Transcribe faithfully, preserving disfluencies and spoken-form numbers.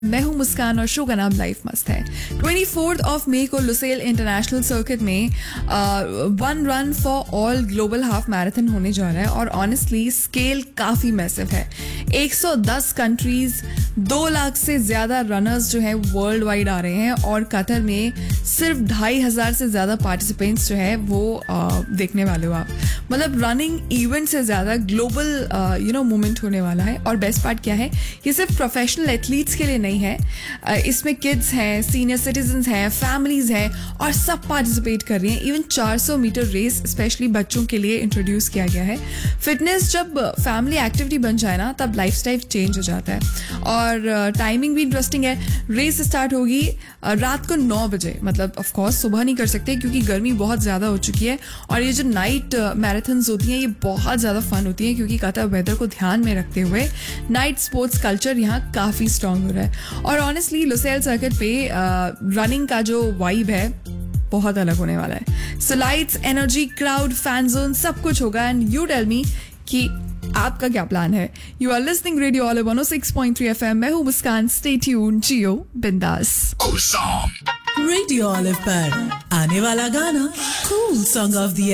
मैं हूं मुस्कान और शो का नाम लाइफ मस्त है। ट्वेंटी फोर्थ ऑफ मई को लुसेल इंटरनेशनल सर्किट में one run for all global half marathon होने जा रहा है और ऑनेस्टली स्केल काफ़ी मैसिव है। एक सौ दस कंट्रीज, दो लाख से ज़्यादा रनर्स जो है वर्ल्ड वाइड आ रहे हैं और कतर में सिर्फ ढाई हज़ार से ज़्यादा पार्टिसिपेंट्स जो है वो uh, देखने वाले हो आप। मतलब रनिंग इवेंट से ज़्यादा ग्लोबल यू नो मूवमेंट होने वाला है। और बेस्ट पार्ट क्या है, ये सिर्फ प्रोफेशनल एथलीट्स के लिए नहीं है, इसमें किड्स हैं, सीनियर सिटीजन्स हैं, फैमिलीज हैं और सब पार्टिसिपेट कर रही हैं। इवन चार सौ मीटर रेस स्पेशली बच्चों के लिए इंट्रोड्यूस किया गया है। फिटनेस जब फैमिली एक्टिविटी बन जाए ना तब लाइफस्टाइल चेंज हो जाता है। और टाइमिंग भी इंटरेस्टिंग है। रेस स्टार्ट होगी रात को नौ बजे, मतलब ऑफ कोर्स सुबह नहीं कर सकते क्योंकि गर्मी बहुत ज़्यादा हो चुकी है। और ये जो नाइट मैराथन्स होती हैं ये बहुत ज़्यादा फन होती हैं क्योंकि कतर वेदर को ध्यान में रखते हुए नाइट स्पोर्ट्स कल्चर यहाँ काफ़ी स्ट्रांग हो रहा है। और ऑनेस्टली लुसेल सर्किट पे रनिंग का जो वाइब है बहुत अलग होने वाला है। सो lights, energy, crowd, fan zone सब कुछ होगा। एंड यू टेल मी कि आपका क्या प्लान है। You are listening radio olive one O six point three F M. मैं हूँ मुस्कान। स्टे ट्यून, जियो बिंदास। रेडियो ऑलिव पर आने वाला गाना कूल सॉन्ग ऑफ द